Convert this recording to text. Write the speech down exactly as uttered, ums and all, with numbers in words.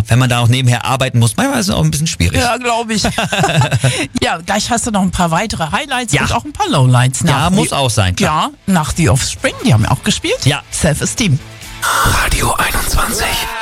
wenn man da auch nebenher arbeiten muss, manchmal ist es auch ein bisschen schwierig. Ja, glaube ich. Ja, gleich hast du noch ein paar weitere Highlights Ja. und auch ein paar Lowlights. Ja, Nach muss die, auch sein, klar. Ja, nach The Offspring, die haben ja auch gespielt. Ja. Self-Esteem. Radio einundzwanzig.